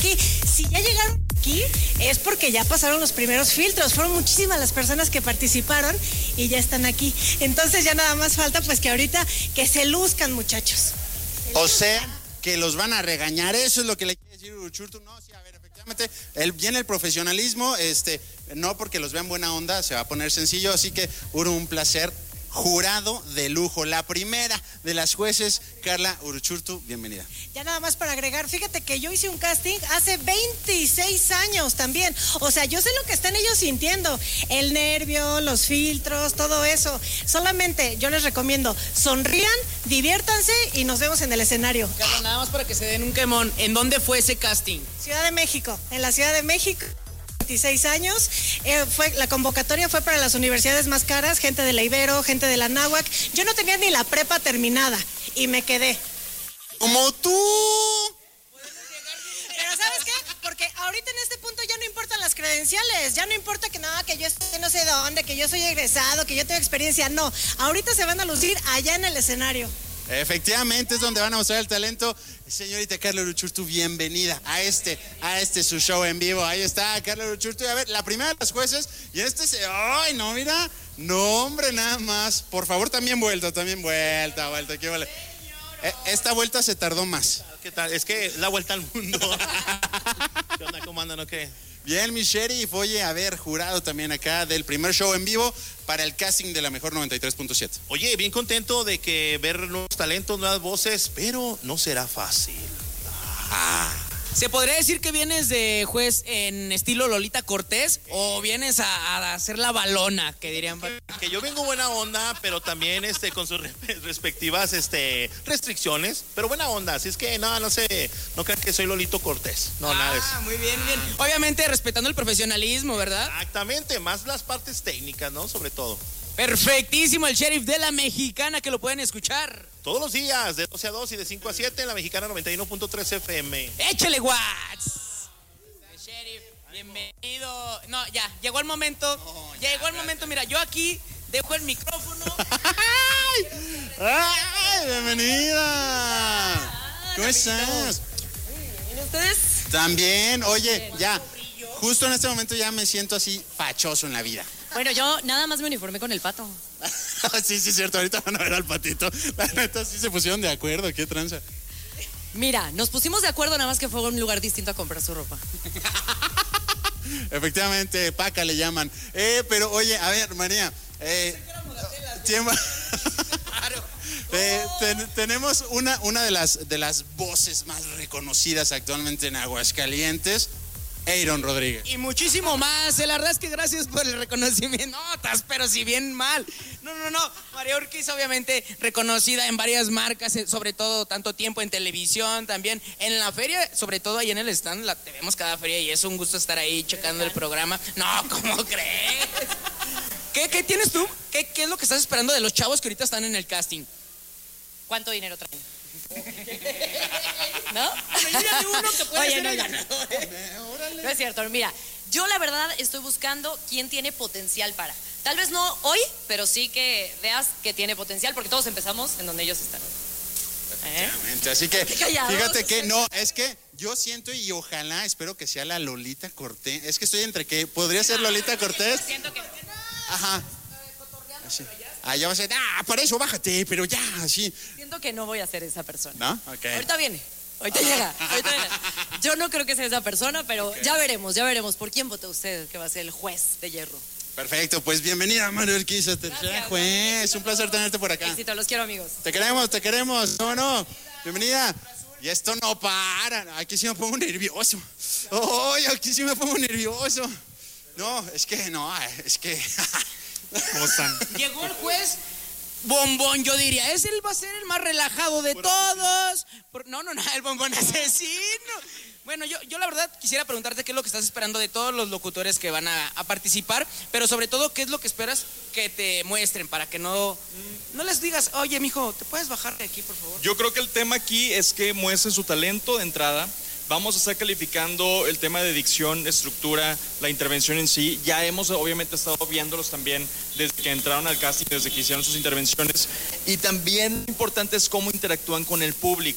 aquí. Si ya llegaron aquí, es porque ya pasaron los primeros filtros. Fueron muchísimas las personas que participaron y ya están aquí. Entonces ya nada más falta pues que ahorita que se luzcan, muchachos. O sea, que los van a regañar, eso es lo que le quiere decir Uruchurtu. No, sí, a ver, efectivamente, viene el profesionalismo, no porque los vean buena onda, se va a poner sencillo, así que Uru, un placer. Jurado de lujo, la primera de las jueces, Carla Uruchurtu, bienvenida. Ya nada más para agregar, fíjate que yo hice un casting hace 26 años también, o sea, yo sé lo que están ellos sintiendo, el nervio, los filtros, todo eso. Solamente yo les recomiendo, sonrían, diviértanse y nos vemos en el escenario. Carla, nada más para que se den un quemón, ¿en dónde fue ese casting? Ciudad de México, en la Ciudad de México. 26 años, la convocatoria fue para las universidades más caras, gente de la Ibero, gente de la Náhuac. Yo no tenía ni la prepa terminada y me quedé. ¡Como tú! Pero ¿sabes qué? Porque ahorita en este punto ya no importan las credenciales, ya no importa que nada, que yo esté no sé dónde, que yo soy egresado, que yo tengo experiencia, no. Ahorita se van a lucir allá en el escenario. Efectivamente, es donde van a mostrar el talento. Señorita Carla Uruchurtu, bienvenida a este su show en vivo. Ahí está Carla Uruchurtu. Y a ver, la primera de las jueces. Y ¡ay, no, mira! No, hombre, nada más. Por favor, también vuelta. ¿Qué vale? Esta vuelta se tardó más. ¿Qué tal? Es que la vuelta al mundo. ¿Qué onda? ¿Cómo andan o qué? Bien, mi sheriff. Oye, a ver, jurado también acá del primer show en vivo para el casting de La Mejor 93.7. Oye, bien contento de que ver nuevos talentos, nuevas voces, pero no será fácil. ¿Se podría decir que vienes de juez en estilo Lolita Cortés o vienes a hacer la balona, que dirían? Que yo vengo buena onda, pero también con sus respectivas restricciones, pero buena onda, así es que no sé, no crean que soy Lolito Cortés. No, nada de eso. Muy bien. Obviamente respetando el profesionalismo, ¿verdad? Exactamente, más las partes técnicas, ¿no? Sobre todo. Perfectísimo, el sheriff de La Mexicana, que lo pueden escuchar todos los días, de 12 a 2 y de 5 a 7 en La Mexicana 91.3 FM. ¡Échale, Watts! El sheriff, bienvenido. No, ya, llegó el momento. Mira, yo aquí dejo el micrófono. ¡Ay, bienvenida! ¿Cómo estás? ¿Y ustedes? También, oye, ya, justo en este momento ya me siento así fachoso en la vida. Bueno, yo nada más me uniformé con el pato. Sí, es cierto, ahorita van a ver al patito. La neta sí se pusieron de acuerdo, qué tranza. Mira, nos pusimos de acuerdo, nada más que fue a un lugar distinto a comprar su ropa. Efectivamente, Paca le llaman. Pero oye, a ver, María, tenemos una de las voces más reconocidas actualmente en Aguascalientes, Aaron Rodríguez. Y muchísimo más. La verdad es que gracias por el reconocimiento. Pero si bien mal. No. María Urquiz, obviamente reconocida en varias marcas, sobre todo tanto tiempo en televisión, también en la feria, sobre todo ahí en el stand, la te vemos cada feria y es un gusto estar ahí checando el programa. No, ¿cómo crees? ¿Qué tienes tú? ¿Qué es lo que estás esperando de los chavos que ahorita están en el casting? ¿Cuánto dinero traen? ¿No? Uno que puede ser el ganador. No es cierto, mira, yo la verdad estoy buscando quién tiene potencial para. Tal vez no hoy, pero sí que veas que tiene potencial, porque todos empezamos en donde ellos están. Efectivamente, así que fíjate que no, es que yo siento y ojalá, espero que sea la Lolita Cortés. Es que estoy entre que podría ser Lolita Cortés. Siento que ajá. Así. Ya va a ser, para eso bájate, pero ya, así. Siento que no voy a ser esa persona. ¿No? Ok. Ahorita viene. Ahorita llega. Yo no creo que sea esa persona, pero okay. Ya veremos. ¿Por quién votó usted que va a ser el juez de hierro? Perfecto, pues bienvenida, María Urquiz, tercera juez. Un placer tenerte por acá. Éxito, los quiero, amigos. Te queremos. No. Bienvenida. Y esto no para. Aquí sí me pongo nervioso. Aquí sí me pongo nervioso. No, es que. ¿Cómo están? Llegó el juez bombón, yo diría. Él va a ser el más relajado de todos. No, el bombón asesino. Bueno, yo la verdad quisiera preguntarte qué es lo que estás esperando de todos los locutores que van a participar, pero sobre todo, ¿qué es lo que esperas que te muestren para que no les digas, oye, mijo, ¿te puedes bajar de aquí, por favor? Yo creo que el tema aquí es que muestren su talento de entrada. Vamos a estar calificando el tema de dicción, estructura, la intervención en sí. Ya hemos obviamente estado viéndolos también desde que entraron al casting, desde que hicieron sus intervenciones. Y también lo importante es cómo interactúan con el público,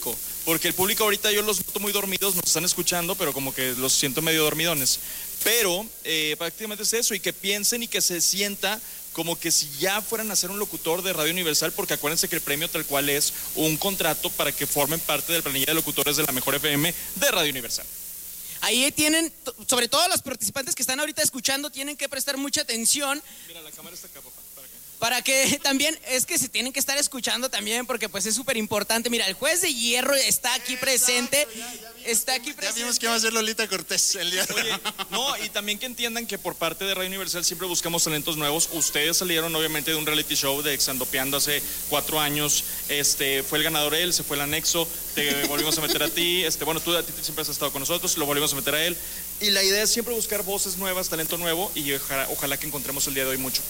porque el público ahorita yo los noto muy dormidos, nos están escuchando, pero como que los siento medio dormidones. Pero prácticamente es eso, y que piensen y que se sienta como que si ya fueran a ser un locutor de Radio Universal, porque acuérdense que el premio tal cual es un contrato para que formen parte de la planilla de locutores de la mejor FM de Radio Universal. Ahí tienen, sobre todo los participantes que están ahorita escuchando, tienen que prestar mucha atención. Mira, la cámara está acá, papá. Para que también, es que se tienen que estar escuchando también, porque pues es súper importante. Mira, el juez de hierro está aquí presente. Está aquí presente. Ya vimos que va a ser Lolita Cortés el día de hoy. Oye, no, y también que entiendan que por parte de Radio Universal siempre buscamos talentos nuevos. Ustedes salieron obviamente de un reality show de Exandopeando hace 4 años. Fue el ganador él, se fue el anexo, te volvimos a meter a ti. Bueno, tú a ti siempre has estado con nosotros, lo volvimos a meter a él. Y la idea es siempre buscar voces nuevas, talento nuevo, y ojalá que encontremos el día de hoy mucho.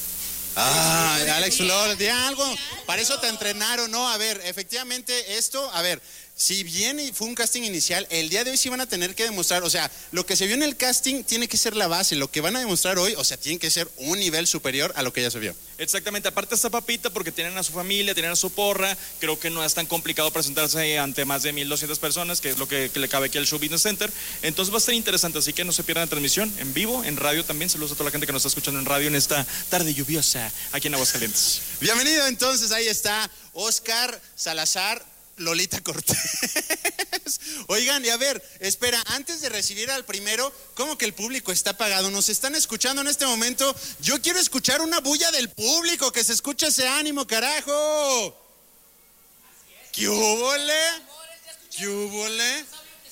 Ah, Alex Flor, di algo. Para eso te entrenaron, ¿no? A ver, efectivamente esto, a ver, si bien fue un casting inicial, el día de hoy sí van a tener que demostrar, o sea, lo que se vio en el casting tiene que ser la base, lo que van a demostrar hoy, o sea, tiene que ser un nivel superior a lo que ya se vio. Exactamente, aparte está papita porque tienen a su familia, tienen a su porra, creo que no es tan complicado presentarse ante más de 1,200 personas, que es lo que le cabe aquí al Show Business Center, entonces va a ser interesante, así que no se pierdan la transmisión en vivo, en radio también. Saludos a toda la gente que nos está escuchando en radio en esta tarde lluviosa aquí en Aguascalientes. Bienvenido entonces, ahí está Oscar Salazar, Lolita Cortés. Oigan, y a ver, espera, antes de recibir al primero, ¿cómo que el público está apagado? Nos están escuchando en este momento. Yo quiero escuchar una bulla del público, que se escuche ese ánimo, carajo. ¿Qué húbole? ¿Qué húbole?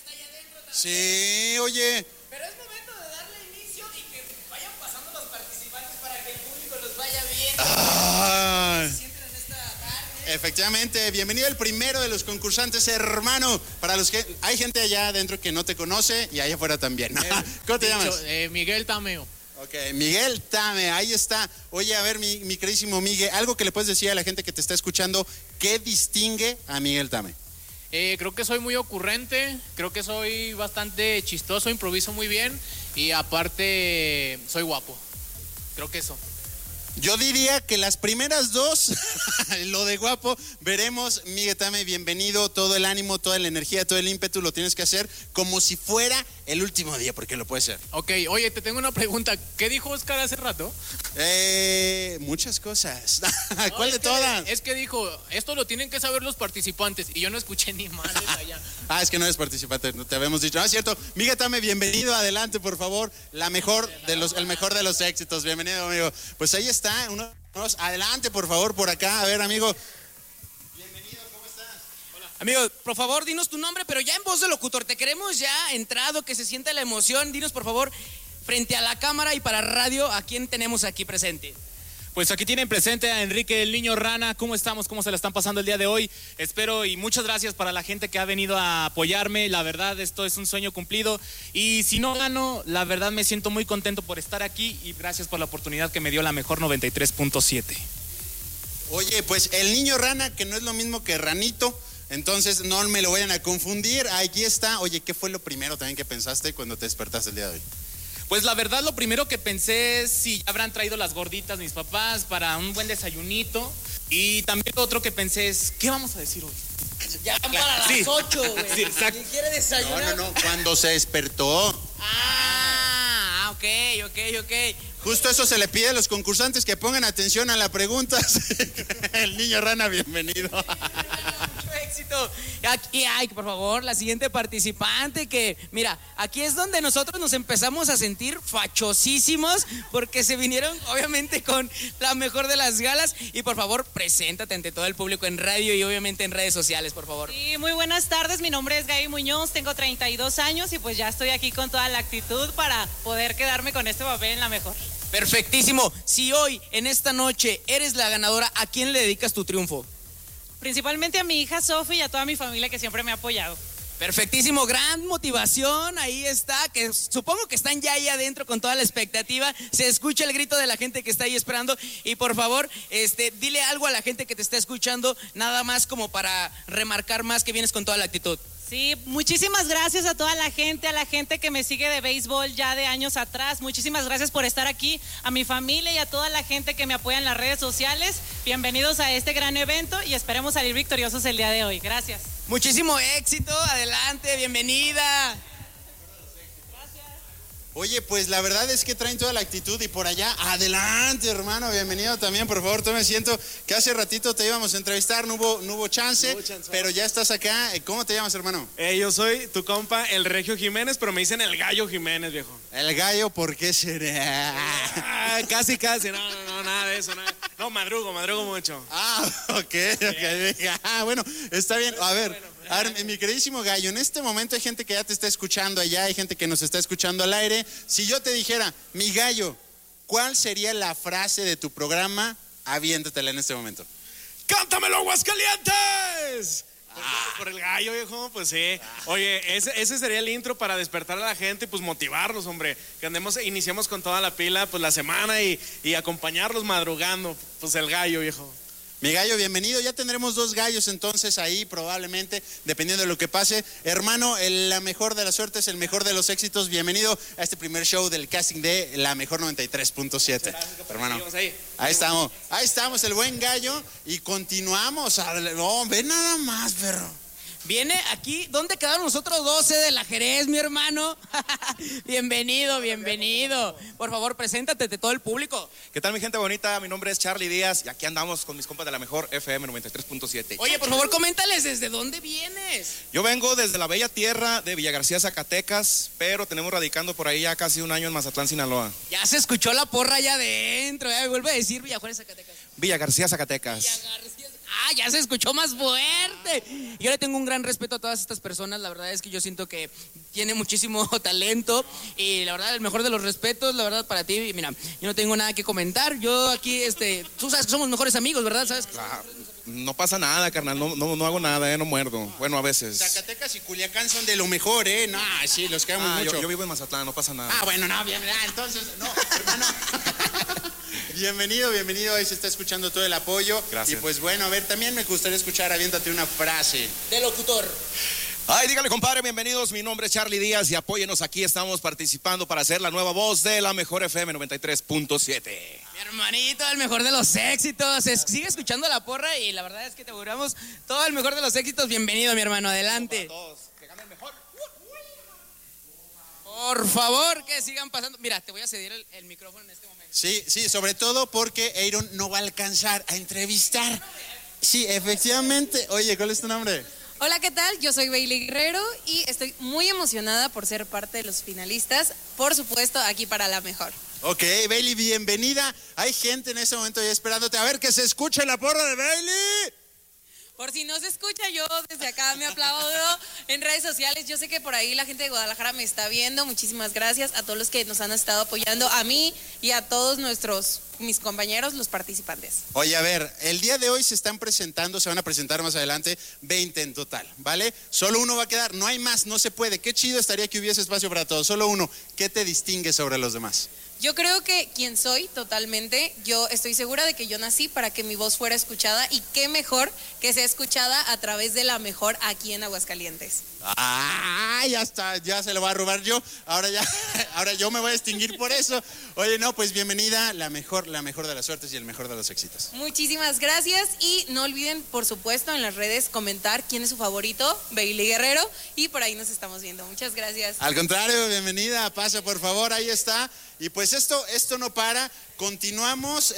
Sí, oye. Pero es momento de darle inicio y que vayan pasando los participantes para que el público los vaya viendo. Ah. Efectivamente, bienvenido el primero de los concursantes, hermano. Para los que hay gente allá adentro que no te conoce y allá afuera también. ¿Cómo te llamas? Miguel Tameo. Ok, Miguel Tame, ahí está. Oye, a ver, mi queridísimo Miguel, algo que le puedes decir a la gente que te está escuchando, ¿qué distingue a Miguel Tame? Creo que soy muy ocurrente, creo que soy bastante chistoso, improviso muy bien y aparte soy guapo. Creo que eso. Yo diría que las primeras dos, lo de guapo, veremos. Miguel Tame, bienvenido, todo el ánimo, toda la energía, todo el ímpetu lo tienes que hacer como si fuera el último día, porque lo puede ser. Ok, oye, te tengo una pregunta. ¿Qué dijo Oscar hace rato? Muchas cosas. ¿Cuál de todas? Es que dijo, esto lo tienen que saber los participantes y yo no escuché ni madres allá. Es que no eres participante, no te habíamos dicho. Es cierto. Miguel Tame, bienvenido, adelante, por favor. El mejor de los éxitos. Bienvenido, amigo. Pues ahí está. Adelante, por favor, por acá. A ver, amigo. Bienvenido, ¿cómo estás? Hola. Amigo, por favor, dinos tu nombre, pero ya en voz de locutor. Te queremos ya entrado, que se sienta la emoción. Dinos, por favor, frente a la cámara y para radio, ¿a quién tenemos aquí presente? Pues aquí tienen presente a Enrique el Niño Rana. ¿Cómo estamos? ¿Cómo se la están pasando el día de hoy? Espero y muchas gracias para la gente que ha venido a apoyarme. La verdad, esto es un sueño cumplido. Y si no gano, la verdad me siento muy contento por estar aquí y gracias por la oportunidad que me dio la mejor 93.7. Oye, pues el Niño Rana, que no es lo mismo que Ranito, entonces no me lo vayan a confundir. Aquí está. Oye, ¿qué fue lo primero también que pensaste cuando te despertaste el día de hoy? Pues la verdad lo primero que pensé es si ya habrán traído las gorditas mis papás para un buen desayunito. Y también lo otro que pensé es, ¿qué vamos a decir hoy? Ya van para las 8, güey. Sí, exacto. ¿Quién quiere desayunar? No, cuando se despertó. Ok. Justo eso se le pide a los concursantes, que pongan atención a la pregunta. El Niño Rana, bienvenido. Mucho éxito. Aquí hay, por favor, la siguiente participante que, mira, aquí es donde nosotros nos empezamos a sentir fachosísimos porque se vinieron obviamente con la mejor de las galas y por favor, preséntate ante todo el público en radio y obviamente en redes sociales, por favor. Sí, muy buenas tardes, mi nombre es Gaby Muñoz, tengo 32 años y pues ya estoy aquí con toda la actitud para poder quedarme con este papel en la mejor. Perfectísimo. Si hoy, en esta noche, eres la ganadora, ¿a quién le dedicas tu triunfo? Principalmente a mi hija Sofi y a toda mi familia que siempre me ha apoyado. Perfectísimo, gran motivación, ahí está, que supongo que están ya ahí adentro con toda la expectativa, se escucha el grito de la gente que está ahí esperando y por favor, dile algo a la gente que te está escuchando, nada más como para remarcar más que vienes con toda la actitud. Sí, muchísimas gracias a toda la gente que me sigue de béisbol ya de años atrás. Muchísimas gracias por estar aquí, a mi familia y a toda la gente que me apoya en las redes sociales. Bienvenidos a este gran evento y esperemos salir victoriosos el día de hoy. Gracias. Muchísimo éxito, adelante, bienvenida. Oye, pues la verdad es que traen toda la actitud y por allá, adelante hermano, bienvenido también, por favor, tome asiento, que hace ratito te íbamos a entrevistar, no hubo chance, pero ya estás acá. ¿Cómo te llamas, hermano? Yo soy tu compa, el Regio Jiménez, pero me dicen el Gallo Jiménez, viejo. El gallo, ¿por qué será? Casi, no, nada de eso, nada. No, madrugo mucho. Ok. Bueno, está bien, a ver, mi queridísimo gallo, en este momento hay gente que ya te está escuchando allá, hay gente que nos está escuchando al aire. Si yo te dijera, mi gallo, ¿cuál sería la frase de tu programa? Aviéntatela en este momento. ¡Cántamelo, Aguascalientes! Por el gallo, viejo, pues sí. Oye, ese sería el intro para despertar a la gente y pues motivarlos, hombre. Que iniciemos con toda la pila pues la semana y acompañarlos madrugando. Pues el gallo, viejo. Mi gallo, bienvenido. Ya tendremos 2 gallos entonces ahí probablemente, dependiendo de lo que pase. Hermano, la mejor de las suertes, el mejor de los éxitos. Bienvenido a este primer show del casting de La Mejor 93.7. Hermano, ahí estamos, el buen gallo. Y continuamos. No, ve nada más, perro. Viene aquí, ¿dónde quedaron los otros 12 de la Jerez, mi hermano? Bienvenido. Por favor, preséntate ante todo el público. ¿Qué tal, mi gente bonita? Mi nombre es Charlie Díaz y aquí andamos con mis compas de La Mejor FM 93.7. Oye, por favor, coméntales, ¿desde dónde vienes? Yo vengo desde la bella tierra de Villa García, Zacatecas, pero tenemos radicando por ahí ya casi un año en Mazatlán, Sinaloa. Ya se escuchó la porra allá adentro, vuelve a decir Villa Juárez, Zacatecas. Villa García, Zacatecas. Ya se escuchó más fuerte. Yo le tengo un gran respeto a todas estas personas. La verdad es que yo siento que tiene muchísimo talento. Y la verdad, el mejor de los respetos, la verdad, para ti. Mira, yo no tengo nada que comentar. Yo aquí, tú sabes que somos mejores amigos, ¿verdad? ¿Sabes? Claro. No pasa nada, carnal. No hago nada, no muerdo. Bueno, a veces. Zacatecas y Culiacán son de lo mejor, No, sí, los queremos mucho. Yo vivo en Mazatlán, no pasa nada. Bueno, no, bien, entonces, no, hermano. Bienvenido, ahí se está escuchando todo el apoyo. Gracias. Y pues bueno, a ver, también me gustaría escuchar, aviéntate una frase. De locutor. Ay, dígale, compadre, bienvenidos, mi nombre es Charlie Díaz y apóyenos, aquí estamos participando para ser la nueva voz de La Mejor FM 93.7. Mi hermanito, el mejor de los éxitos, sigue escuchando la porra y la verdad es que te auguramos todo el mejor de los éxitos. Bienvenido, mi hermano, adelante. Todos, que ganen mejor. Por favor, que sigan pasando. Mira, te voy a ceder el micrófono en este momento. Sí, sobre todo porque Aaron no va a alcanzar a entrevistar. Sí, efectivamente. Oye, ¿cuál es tu nombre? Hola, ¿qué tal? Yo soy Bailey Guerrero y estoy muy emocionada por ser parte de los finalistas, por supuesto, aquí para La Mejor. Ok, Bailey, bienvenida. Hay gente en este momento ya esperándote. A ver, que se escuche la porra de Bailey. Por si no se escucha, yo desde acá me aplaudo en redes sociales. Yo sé que por ahí la gente de Guadalajara me está viendo. Muchísimas gracias a todos los que nos han estado apoyando, a mí y a todos mis compañeros, los participantes. Oye, a ver, el día de hoy se van a presentar más adelante 20 en total, ¿vale? Solo uno va a quedar, no hay más, no se puede. Qué chido estaría que hubiese espacio para todos, solo uno. ¿Qué te distingue sobre los demás? Yo creo que quien soy totalmente, yo estoy segura de que yo nací para que mi voz fuera escuchada y qué mejor que sea escuchada a través de La Mejor aquí en Aguascalientes. Ya está, ya se lo voy a robar yo, ahora yo me voy a distinguir por eso. Oye, no, pues bienvenida, la mejor de las suertes y el mejor de los éxitos. Muchísimas gracias y no olviden, por supuesto, en las redes comentar quién es su favorito, Bailey Guerrero, y por ahí nos estamos viendo. Muchas gracias. Al contrario, bienvenida, pasa por favor, ahí está. Y pues esto no para, continuamos.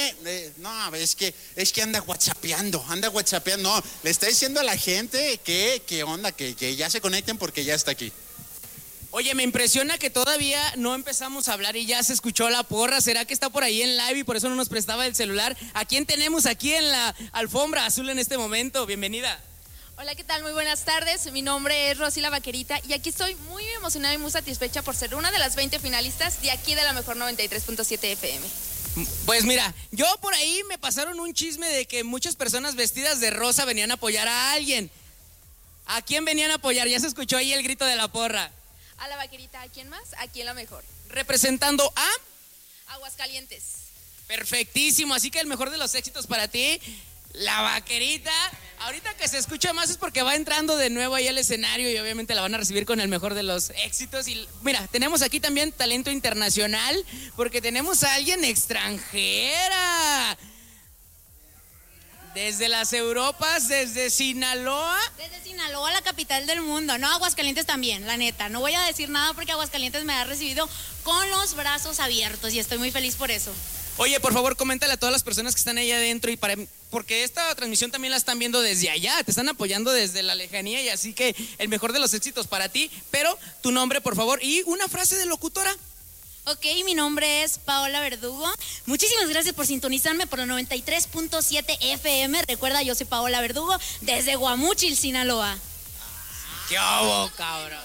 No, es que anda whatsappeando. No, le está diciendo a la gente que onda, que ya se conecten porque ya está aquí. Oye, me impresiona que todavía no empezamos a hablar y ya se escuchó la porra. ¿Será que está por ahí en live y por eso no nos prestaba el celular? ¿A quién tenemos aquí en la alfombra azul en este momento? Bienvenida. Hola, ¿qué tal? Muy buenas tardes. Mi nombre es Rosy La Vaquerita y aquí estoy muy emocionada y muy satisfecha por ser una de las 20 finalistas de aquí de La Mejor 93.7 FM. Pues mira, yo por ahí me pasaron un chisme de que muchas personas vestidas de rosa venían a apoyar a alguien. ¿A quién venían a apoyar? Ya se escuchó ahí el grito de la porra. A La Vaquerita, ¿a quién más? Aquí en La Mejor. Representando a Aguascalientes. Perfectísimo, así que el mejor de los éxitos para ti, La Vaquerita. Ahorita que se escucha más es porque va entrando de nuevo ahí al escenario y obviamente la van a recibir con el mejor de los éxitos. Y mira, tenemos aquí también talento internacional porque tenemos a alguien extranjera. Desde las Europas, desde Sinaloa. Desde Sinaloa, la capital del mundo. No, Aguascalientes también, la neta. No voy a decir nada porque Aguascalientes me ha recibido con los brazos abiertos y estoy muy feliz por eso. Oye, por favor, coméntale a todas las personas que están ahí adentro porque esta transmisión también la están viendo desde allá, te están apoyando desde la lejanía y así que el mejor de los éxitos para ti, pero tu nombre, por favor, y una frase de locutora. Ok, mi nombre es Paola Verdugo. Muchísimas gracias por sintonizarme por el 93.7 FM. Recuerda, yo soy Paola Verdugo desde Guamúchil, Sinaloa. ¡Qué hago, cabrón!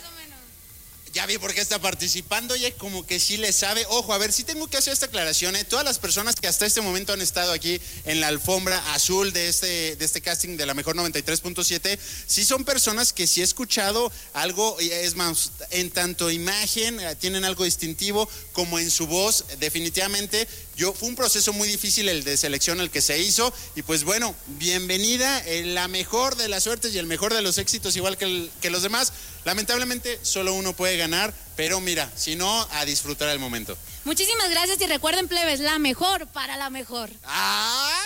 Ya vi por qué está participando, oye, como que sí le sabe. Ojo, a ver, sí tengo que hacer esta aclaración, Todas las personas que hasta este momento han estado aquí en la alfombra azul de este casting de la mejor 93.7, sí son personas que sí he escuchado algo, es más, en tanto imagen, tienen algo distintivo, como en su voz, definitivamente. Fue un proceso muy difícil el de selección el que se hizo, y pues bueno, bienvenida, la mejor de las suertes y el mejor de los éxitos, igual que los demás. Lamentablemente solo uno puede ganar, pero mira, si no, a disfrutar el momento. Muchísimas gracias y recuerden, plebes, la mejor para la mejor. ¡Ay!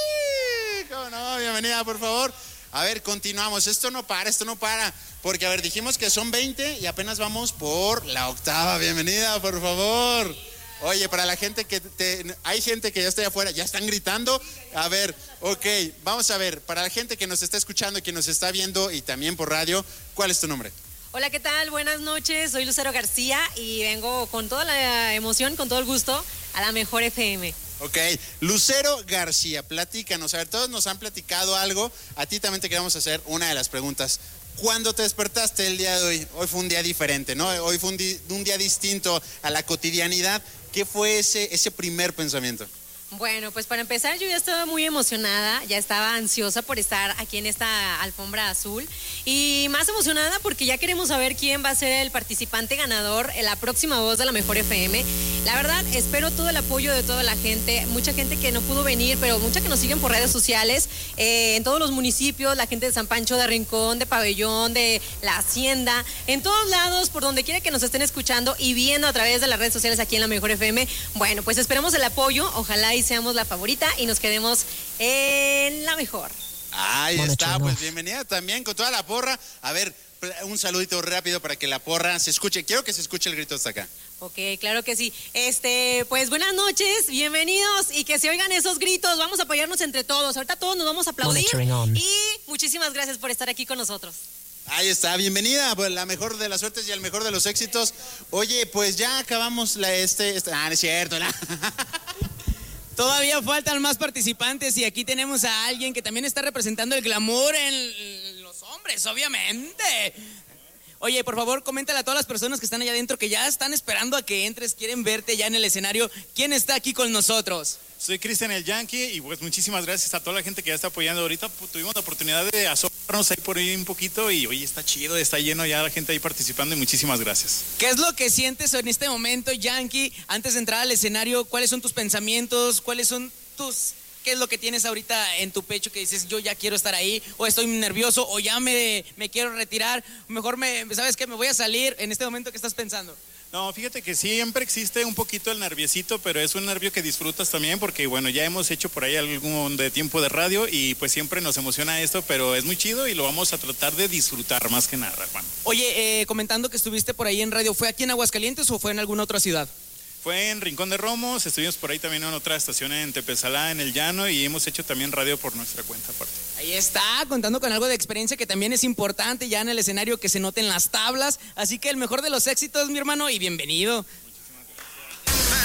¿Cómo no? Bienvenida, por favor. A ver, continuamos. Esto no para. Porque, a ver, dijimos que son 20 y apenas vamos por la octava. Bienvenida, por favor. Oye, para la gente hay gente que ya está allá afuera, ya están gritando. A ver, ok, vamos a ver, para la gente que nos está escuchando y que nos está viendo y también por radio, ¿cuál es tu nombre? Hola, ¿qué tal? Buenas noches, soy Lucero García y vengo con toda la emoción, con todo el gusto, a la mejor FM. Ok, Lucero García, platícanos, a ver, todos nos han platicado algo, a ti también te queremos hacer una de las preguntas. ¿Cuándo te despertaste el día de hoy? Hoy fue un día diferente, ¿no? Hoy fue un día distinto a la cotidianidad. ¿Qué fue ese primer pensamiento? Bueno, pues para empezar yo ya estaba muy emocionada, ya estaba ansiosa por estar aquí en esta alfombra azul y más emocionada porque ya queremos saber quién va a ser el participante ganador en la próxima voz de la mejor FM. La verdad, espero todo el apoyo de toda la gente, mucha gente que no pudo venir, pero mucha que nos siguen por redes sociales, en todos los municipios, la gente de San Pancho, de Rincón, de Pabellón, de La Hacienda, en todos lados, por donde quiera que nos estén escuchando y viendo a través de las redes sociales aquí en la mejor FM. Bueno, pues esperemos el apoyo, ojalá y seamos la favorita y nos quedemos en la mejor. Ahí está, pues bienvenida también con toda la porra. A ver, un saludito rápido para que la porra se escuche. Quiero que se escuche el grito hasta acá. Ok, claro que sí. Pues buenas noches, bienvenidos y que se oigan esos gritos. Vamos a apoyarnos entre todos. Ahorita todos nos vamos a aplaudir y muchísimas gracias por estar aquí con nosotros. Ahí está, bienvenida, pues, la mejor de las suertes y el mejor de los éxitos. Oye, pues ya acabamos no es cierto, Todavía faltan más participantes y aquí tenemos a alguien que también está representando el glamour en los hombres, obviamente. Oye, por favor, coméntale a todas las personas que están allá adentro que ya están esperando a que entres, quieren verte ya en el escenario. ¿Quién está aquí con nosotros? Soy Cristian el Yankee y pues muchísimas gracias a toda la gente que ya está apoyando. Ahorita tuvimos la oportunidad de asomarnos ahí por ahí un poquito y oye, está chido, está lleno ya la gente ahí participando y muchísimas gracias. ¿Qué es lo que sientes en este momento, Yankee? Antes de entrar al escenario, ¿cuáles son tus pensamientos? ¿Qué es lo que tienes ahorita en tu pecho que dices, yo ya quiero estar ahí, o estoy nervioso, o ya me quiero retirar, mejor ¿sabes qué? Me voy a salir en este momento? ¿Qué estás pensando? No, fíjate que siempre existe un poquito el nerviosito, pero es un nervio que disfrutas también porque, bueno, ya hemos hecho por ahí algún de tiempo de radio y pues siempre nos emociona esto, pero es muy chido y lo vamos a tratar de disfrutar más que nada, Juan. Oye, comentando que estuviste por ahí en radio, ¿fue aquí en Aguascalientes o fue en alguna otra ciudad? Fue en Rincón de Romos, estuvimos por ahí también en otra estación en Tepezalá, en el Llano, y hemos hecho también radio por nuestra cuenta aparte. Ahí está, contando con algo de experiencia que también es importante ya en el escenario, que se noten las tablas, así que el mejor de los éxitos, mi hermano, y bienvenido.